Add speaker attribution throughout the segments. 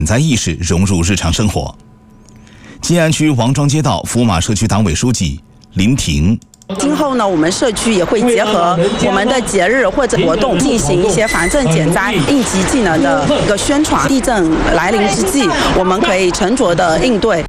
Speaker 1: 灾意识融入日常生活。静安区王庄街道福马社区党委书记林婷。
Speaker 2: 今后呢，我们社区也会结合我们的节日或者活动，进行一些防震减灾、应急技能的一个宣传。地震来临之际，我们可以沉着的应对。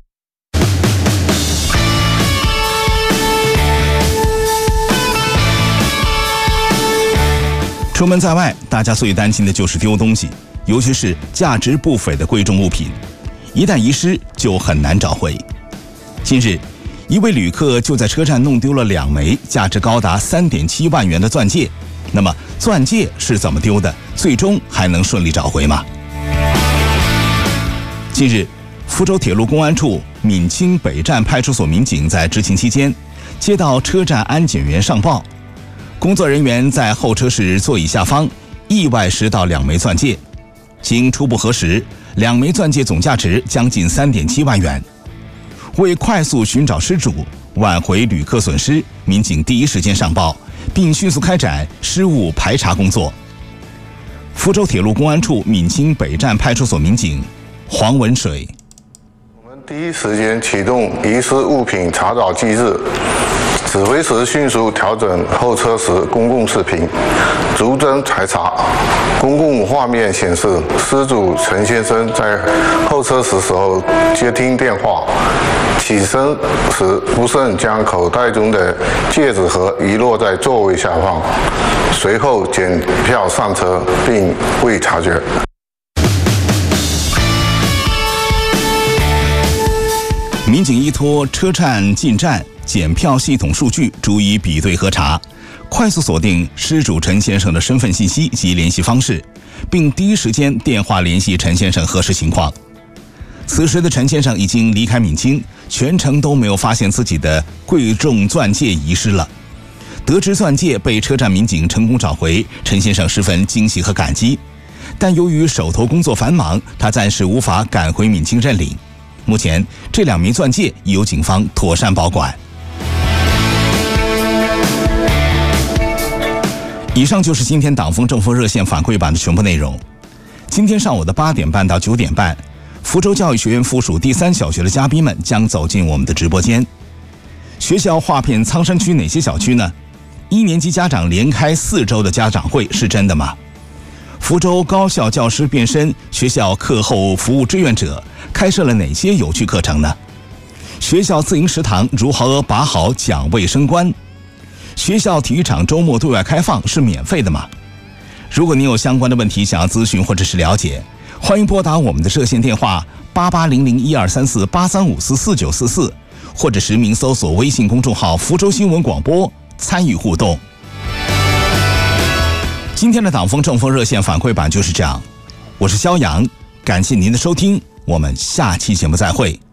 Speaker 1: 出门在外，大家最担心的就是丢东西，尤其是价值不菲的贵重物品，一旦遗失就很难找回。近日，一位旅客就在车站弄丢了2枚价值高达3.7万元的钻戒。那么，钻戒是怎么丢的？最终还能顺利找回吗？近日，福州铁路公安处闽清北站派出所民警在执勤期间，接到车站安检员上报，工作人员在候车室座椅下方意外拾到2枚钻戒。经初步核实，2枚钻戒总价值将近3.7万元。为快速寻找失主，挽回旅客损失，民警第一时间上报，并迅速开展失物排查工作。福州铁路公安处闽清北站派出所民警黄文水：
Speaker 3: 我们第一时间启动遗失物品查找机制，指挥时迅速调整候车时公共视频，逐帧排查。公共画面显示，失主陈先生在候车时时候接听电话，起身时不慎将口袋中的戒指盒遗落在座位下方，随后检票上车并未察觉。
Speaker 1: 民警依托车站进站检票系统数据逐一比对核查，快速锁定失主陈先生的身份信息及联系方式，并第一时间电话联系陈先生核实情况。此时的陈先生已经离开闽清，全程都没有发现自己的贵重钻戒遗失了。得知钻戒被车站民警成功找回，陈先生十分惊喜和感激，但由于手头工作繁忙，他暂时无法赶回闽清认领。目前，这2枚钻戒已由警方妥善保管。以上就是今天党风政风热线反馈版的全部内容。今天上午的8点半到9点半，福州教育学院附属第3小学的嘉宾们将走进我们的直播间。学校划片苍山区哪些小区呢？1年级家长连开4周的家长会是真的吗？福州高校教师变身学校课后服务志愿者，开设了哪些有趣课程呢？学校自营食堂如何把好讲卫生官？学校体育场周末对外开放是免费的吗？如果您有相关的问题想要咨询或者是了解，欢迎拨打我们的热线电话8800123483544944，或者实名搜索微信公众号福州新闻广播参与互动。今天的党风政风热线反馈版就是这样，我是肖阳，感谢您的收听，我们下期节目再会。